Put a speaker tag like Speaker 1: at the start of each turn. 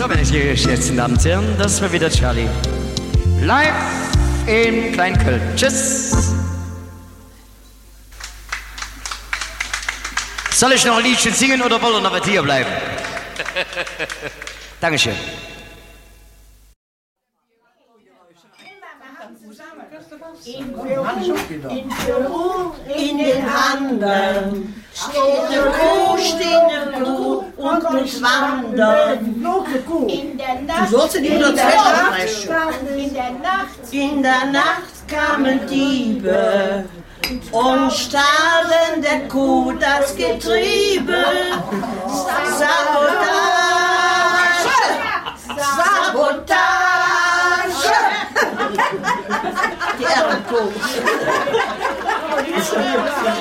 Speaker 1: So, meine sehr geschätzten Damen und Herren, das war wieder Charlie. Live in Kleinköln. Tschüss. Soll ich noch ein Liedchen singen oder wollen wir noch hier bleiben? Dankeschön.
Speaker 2: In Peru, in den Anden, steht eine Kuh und muss wandern. In der Nacht kamen Diebe und stahlen der Kuh das Getriebe. Sabotage! Die Ehrenkuh.